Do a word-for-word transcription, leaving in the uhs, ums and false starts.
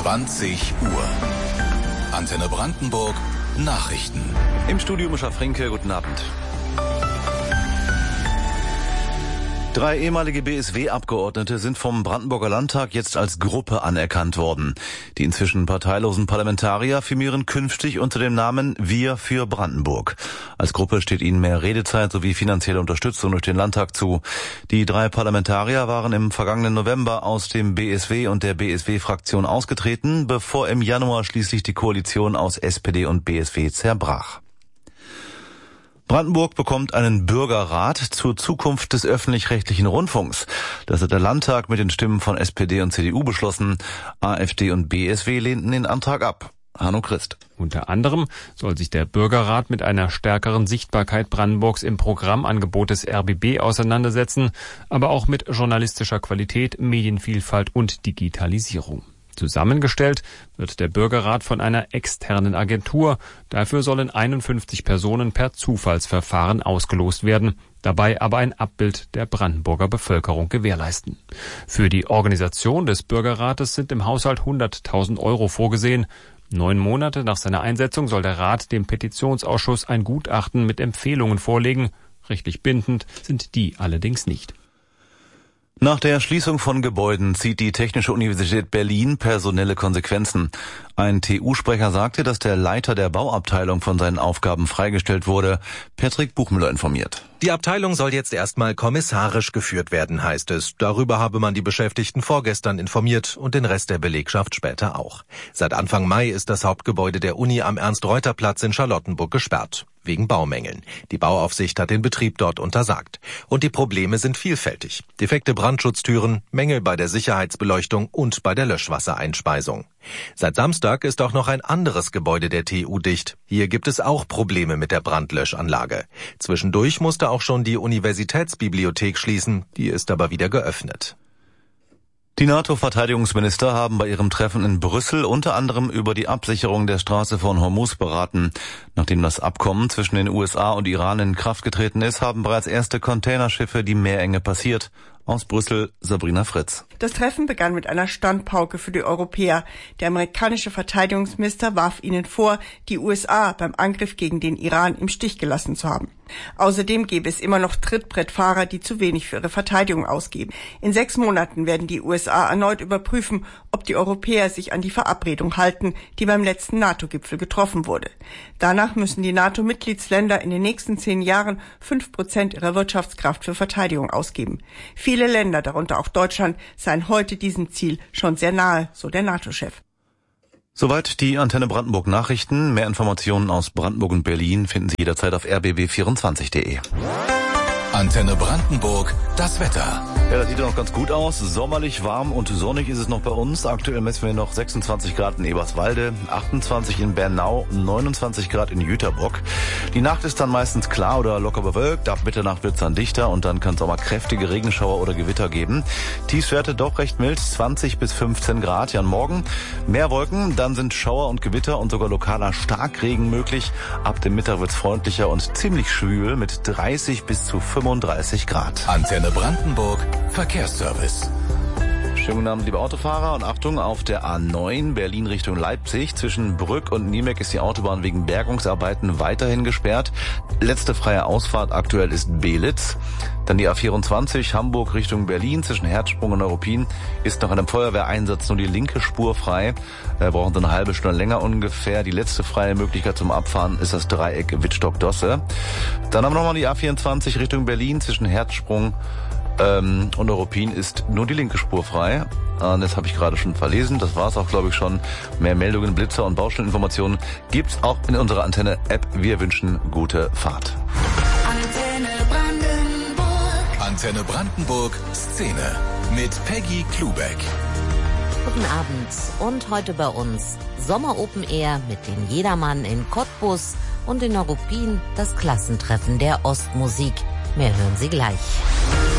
zwanzig Uhr. Antenne Brandenburg Nachrichten. Im Studio Mischa Frinke, guten Abend. Drei ehemalige B S W-Abgeordnete sind vom Brandenburger Landtag jetzt als Gruppe anerkannt worden. Die inzwischen parteilosen Parlamentarier firmieren künftig unter dem Namen Wir für Brandenburg. Als Gruppe steht ihnen mehr Redezeit sowie finanzielle Unterstützung durch den Landtag zu. Die drei Parlamentarier waren im vergangenen November aus dem B S W und der B S W-Fraktion ausgetreten, bevor im Januar schließlich die Koalition aus S P D und B S W zerbrach. Brandenburg bekommt einen Bürgerrat zur Zukunft des öffentlich-rechtlichen Rundfunks. Das hat der Landtag mit den Stimmen von S P D und C D U beschlossen. AfD und B S W lehnten den Antrag ab. Hanno Christ. Unter anderem soll sich der Bürgerrat mit einer stärkeren Sichtbarkeit Brandenburgs im Programmangebot des R B B auseinandersetzen, aber auch mit journalistischer Qualität, Medienvielfalt und Digitalisierung. Zusammengestellt wird der Bürgerrat von einer externen Agentur. Dafür sollen einundfünfzig Personen per Zufallsverfahren ausgelost werden, dabei aber ein Abbild der Brandenburger Bevölkerung gewährleisten. Für die Organisation des Bürgerrates sind im Haushalt hunderttausend Euro vorgesehen. Neun Monate nach seiner Einsetzung soll der Rat dem Petitionsausschuss ein Gutachten mit Empfehlungen vorlegen. Rechtlich bindend sind die allerdings nicht. Nach der Schließung von Gebäuden zieht die Technische Universität Berlin personelle Konsequenzen. Ein T U-Sprecher sagte, dass der Leiter der Bauabteilung von seinen Aufgaben freigestellt wurde. Patrick Buchmüller informiert. Die Abteilung soll jetzt erstmal kommissarisch geführt werden, heißt es. Darüber habe man die Beschäftigten vorgestern informiert und den Rest der Belegschaft später auch. Seit Anfang Mai ist das Hauptgebäude der Uni am Ernst-Reuter-Platz in Charlottenburg gesperrt. Wegen Baumängeln. Die Bauaufsicht hat den Betrieb dort untersagt. Und die Probleme sind vielfältig. Defekte Brandschutztüren, Mängel bei der Sicherheitsbeleuchtung und bei der Löschwassereinspeisung. Seit Samstag ist auch noch ein anderes Gebäude der T U dicht. Hier gibt es auch Probleme mit der Brandlöschanlage. Zwischendurch musste auch schon die Universitätsbibliothek schließen, die ist aber wieder geöffnet. Die NATO-Verteidigungsminister haben bei ihrem Treffen in Brüssel unter anderem über die Absicherung der Straße von Hormuz beraten. Nachdem das Abkommen zwischen den U S A und Iran in Kraft getreten ist, haben bereits erste Containerschiffe die Meerenge passiert. Aus Brüssel, Sabrina Fritz. Das Treffen begann mit einer Standpauke für die Europäer. Der amerikanische Verteidigungsminister warf ihnen vor, die U S A beim Angriff gegen den Iran im Stich gelassen zu haben. Außerdem gäbe es immer noch Trittbrettfahrer, die zu wenig für ihre Verteidigung ausgeben. In sechs Monaten werden die U S A erneut überprüfen, ob die Europäer sich an die Verabredung halten, die beim letzten NATO-Gipfel getroffen wurde. Danach müssen die NATO-Mitgliedsländer in den nächsten zehn Jahren fünf Prozent ihrer Wirtschaftskraft für Verteidigung ausgeben. Viele Länder, darunter auch Deutschland, seien heute diesem Ziel schon sehr nahe, so der NATO-Chef. Soweit die Antenne Brandenburg Nachrichten. Mehr Informationen aus Brandenburg und Berlin finden Sie jederzeit auf r b b vierundzwanzig punkt de. Antenne Brandenburg, das Wetter. Ja, das sieht ja noch ganz gut aus. Sommerlich, warm und sonnig ist es noch bei uns. Aktuell messen wir noch sechsundzwanzig Grad in Eberswalde, achtundzwanzig in Bernau, neunundzwanzig Grad in Jüterbock. Die Nacht ist dann meistens klar oder locker bewölkt. Ab Mitternacht wird es dann dichter und dann kann es auch mal kräftige Regenschauer oder Gewitter geben. Tiefstwerte doch recht mild, zwanzig bis fünfzehn Grad. Ja, morgen mehr Wolken, dann sind Schauer und Gewitter und sogar lokaler Starkregen möglich. Ab dem Mittag wird es freundlicher und ziemlich schwül mit dreißig bis zu fünfunddreißig Grad. Antenne Brandenburg Verkehrsservice. Schönen guten Abend, liebe Autofahrer, und Achtung, auf der A neun Berlin Richtung Leipzig zwischen Brück und Niemek ist die Autobahn wegen Bergungsarbeiten weiterhin gesperrt. Letzte freie Ausfahrt aktuell ist Belitz. Dann die A vierundzwanzig Hamburg Richtung Berlin zwischen Herzsprung und Neuruppin ist nach einem Feuerwehreinsatz nur die linke Spur frei. Wir brauchen so eine halbe Stunde länger ungefähr. Die letzte freie Möglichkeit zum Abfahren ist das Dreieck Wittstock-Dosse. Dann haben wir nochmal die A vierundzwanzig Richtung Berlin zwischen Herzsprung Ähm, und Neuruppin ist nur die linke Spur frei. Und das habe ich gerade schon verlesen. Das war es auch, glaube ich, schon. Mehr Meldungen, Blitzer und Baustelleninformationen gibt's auch in unserer Antenne-App. Wir wünschen gute Fahrt. Antenne Brandenburg. Antenne Brandenburg Szene mit Peggy Klubeck. Guten Abend und heute bei uns Sommer Open Air mit dem Jedermann in Cottbus und in Neuruppin das Klassentreffen der Ostmusik. Mehr hören Sie gleich.